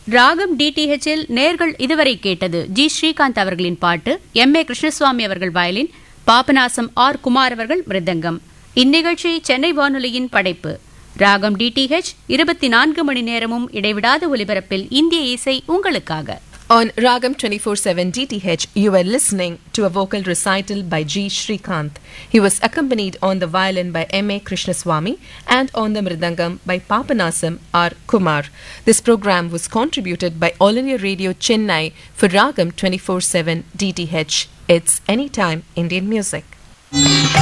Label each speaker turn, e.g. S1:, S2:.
S1: ராகம் டிடிஹெச்சில் நேர்கள் இதுவரை கேட்டது ஜி ஸ்ரீகாந்த் அவர்களின் பாட்டு, எம்.ஏ. கிருஷ்ணசுவாமி அவர்கள் வயலின், பாபநாசம் ஆர். குமார் அவர்கள் மிருதங்கம். இந்நிகழ்ச்சி சென்னை வானொலியின் படைப்பு. ராகம் டிடிஹெச் 24 மணி நேரமும் இடைவிடாத ஒலிபரப்பில் இந்திய இசை உங்களுக்காக.
S2: On Ragam 24/7 DTH, you were listening to a vocal recital by G. Srikanth. He was accompanied on the violin by M.A. Krishnaswamy and on the mridangam by Papanasam R. Kumar. This program was contributed by All India Radio Chennai for Ragam 24/7 DTH. It's Anytime Indian Music.